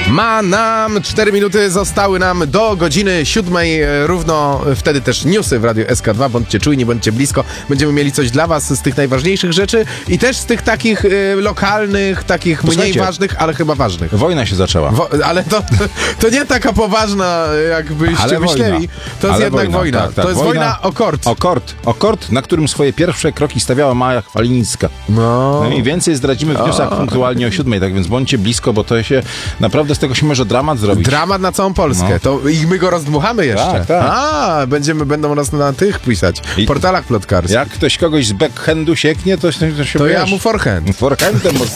Ma nam 4 minuty, zostały nam do godziny 7 równo, wtedy też newsy w Radiu SK2, bądźcie czujni, bądźcie blisko, będziemy mieli coś dla was z tych najważniejszych rzeczy i też z tych takich lokalnych, takich mniej ważnych, ale chyba ważnych. Wojna się zaczęła. Ale to nie taka poważna, jakbyście myśleli, to jest jednak wojna. Tak, to jest wojna o kord. O kord, na którym swoje pierwsze kroki stawiała Maja Chwalińska. No i więcej zdradzimy w newsach punktualnie o 7, tak więc bądźcie blisko, bo to się naprawdę z tego się może dramat zrobić. Dramat na całą Polskę. To i my go rozdmuchamy jeszcze. Tak. Będą nas na tych pisać. Portalach plotkarskich. Jak ktoś kogoś z backhandu sieknie, to się to ja mu forehand. Forehandem mocno.